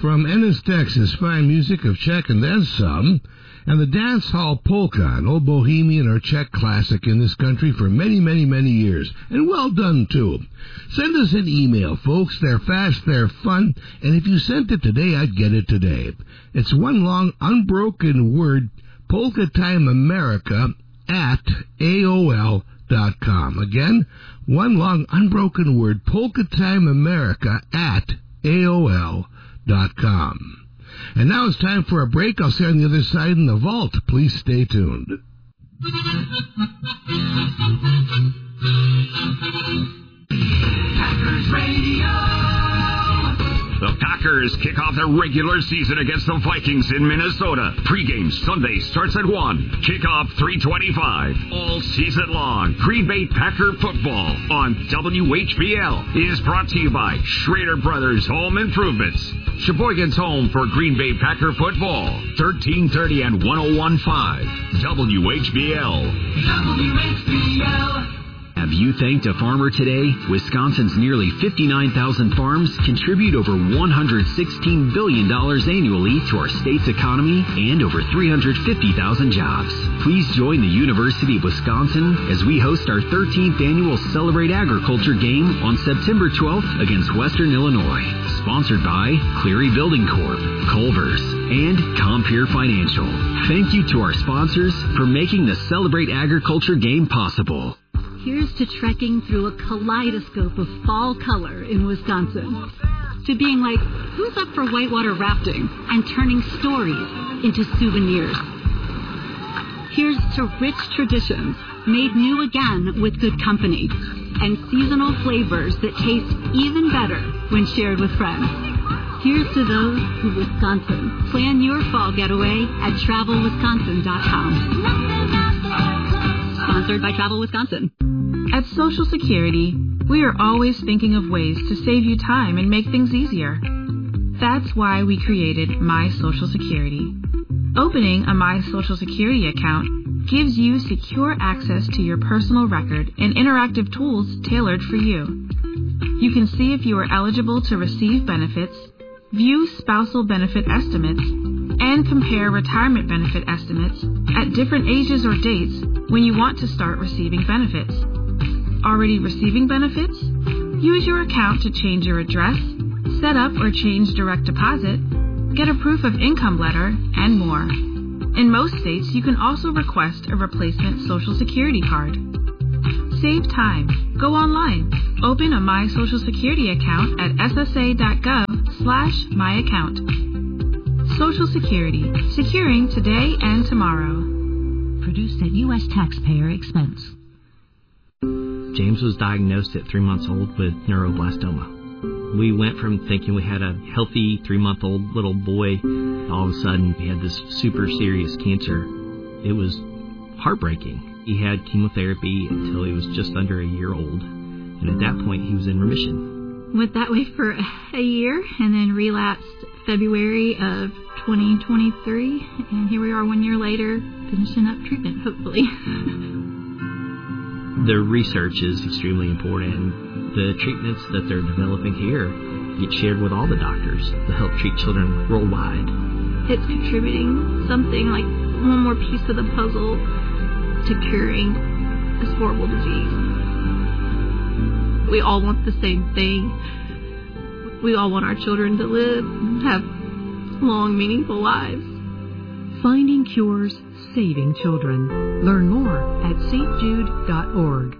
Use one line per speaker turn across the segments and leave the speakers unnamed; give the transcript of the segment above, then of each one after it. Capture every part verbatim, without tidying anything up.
from Ennis, Texas, fine music of Czech and then some, and the dance hall polka, an old bohemian or Czech classic in this country for many, many, many years. And well done, too. Send us an email, folks. They're fast, they're fun, and if you sent it today, I'd get it today. It's one long, unbroken word, Polka Time America at A O L dot com. Again, one long, unbroken word, Polka Time America at A O L dot com. And now it's time for a break. I'll see you on the other side in the vault. Please stay tuned.
Packers Radio. The Packers kick off their regular season against the Vikings in Minnesota. Pre-game Sunday starts at one. Kickoff three twenty-five. All season long, Green Bay Packer football on W H B L is brought to you by Schrader Brothers Home Improvements. Sheboygan's home for Green Bay Packer football. thirteen thirty and ten fifteen. W H B L. W H B L.
Have you thanked a farmer today? Wisconsin's nearly fifty-nine thousand farms contribute over one hundred sixteen billion dollars annually to our state's economy and over three hundred fifty thousand jobs. Please join the University of Wisconsin as we host our thirteenth annual Celebrate Agriculture game on September twelfth against Western Illinois. Sponsored by Cleary Building Corp, Culver's, and Compeer Financial. Thank you to our sponsors for making the Celebrate Agriculture game possible.
Here's to trekking through a kaleidoscope of fall color in Wisconsin. To being like, who's up for whitewater rafting and turning stories into souvenirs. Here's to rich traditions made new again with good company and seasonal flavors that taste even better when shared with friends. Here's to those who Wisconsin. Plan your fall getaway at travel wisconsin dot com. Sponsored by Travel Wisconsin.
At Social Security, we are always thinking of ways to save you time and make things easier. That's why we created My Social Security. Opening a My Social Security account gives you secure access to your personal record and interactive tools tailored for you. You can see if you are eligible to receive benefits, view spousal benefit estimates, and compare retirement benefit estimates at different ages or dates when you want to start receiving benefits. Already receiving benefits? Use your account to change your address, set up or change direct deposit, get a proof of income letter, and more. In most states, you can also request a replacement Social Security card. Save time. Go online. Open a My Social Security account at S S A dot gov slash my account. Social Security. Securing today and tomorrow.
Produced at U S taxpayer expense.
James was diagnosed at three months old with neuroblastoma. We went from thinking we had a healthy three-month-old little boy, all of a sudden we had this super serious cancer. It was heartbreaking. He had chemotherapy until he was just under a year old, and at that point he was in remission.
Went that way for a year and then relapsed February of twenty twenty-three, and here we are one year later finishing up treatment, hopefully.
The research is extremely important. The treatments that they're developing here get shared with all the doctors to help treat children worldwide.
It's contributing something like one more piece of the puzzle to curing this horrible disease. We all want the same thing. We all want our children to live, have long, meaningful lives.
Finding cures, saving children. Learn more at S T Jude dot org.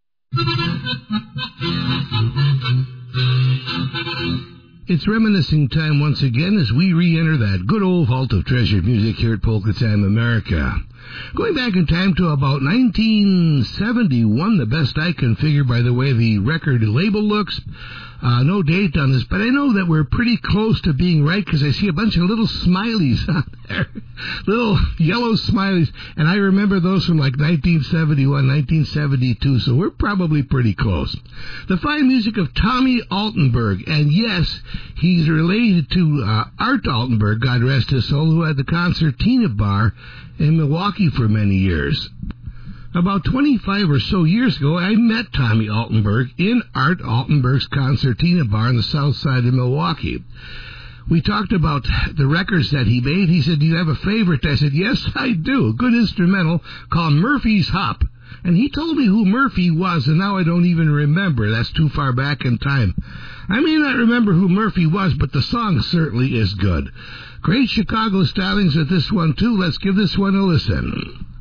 It's reminiscing time once again as we re-enter that good old vault of treasured music here at Polka Time America. Going back in time to about nineteen seventy-one, the best I can figure by the way the record label looks. Uh, no date on this, but I know that we're pretty close to being right because I see a bunch of little smileys on there. Little yellow smileys. And I remember those from like nineteen seventy-one, nineteen seventy-two, so we're probably pretty close. The fine music of Tommy Altenberg. And yes, he's related to uh, Art Altenberg, God rest his soul, who had the Concertina Bar in Milwaukee for many years. About twenty-five or so years ago, I met Tommy Altenberg in Art Altenberg's Concertina Bar on the south side of Milwaukee. We talked about the records that he made. He said, do you have a favorite? I said, yes, I do. A good instrumental called Murphy's Hop. And he told me who Murphy was, and now I don't even remember. That's too far back in time. I may not remember who Murphy was, but the song certainly is good. Great Chicago stylings with this one, too. Let's give this one a listen.